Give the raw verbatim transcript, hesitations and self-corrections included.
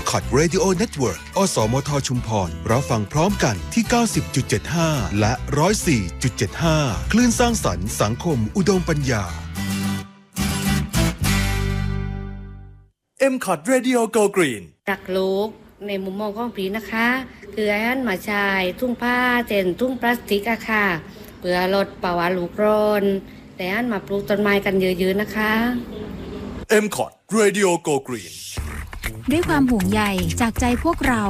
เอ็ม ซี โอ ที Radio Network อสมทชุมพรรับฟังพร้อมกันที่ เก้าสิบจุดเจ็ดห้า และ หนึ่งร้อยสี่จุดเจ็ดห้า คลื่นสร้างสรรค์สังคมอุดมปัญญาเอ็ม ซี โอ ที Radio Go Green รักโลกในมุมมองของผีนะคะคือไอ้อันมาใช้ทุ่งผ้าเจนทุ่งพลาสติกอะค่ะเพื่อลดภาวะโลกร้อนแต่อันมาปลูกต้นไม้กันเยอะๆนะคะเอ็ม ซี โอ ที Radio Go Green ด้วยความห่วงใยจากใจพวกเรา